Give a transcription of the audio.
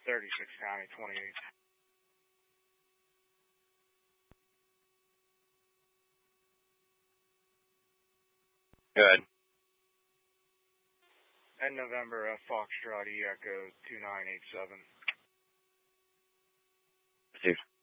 36 County 28. Good. And November Foxtrot Echo 2987. Received.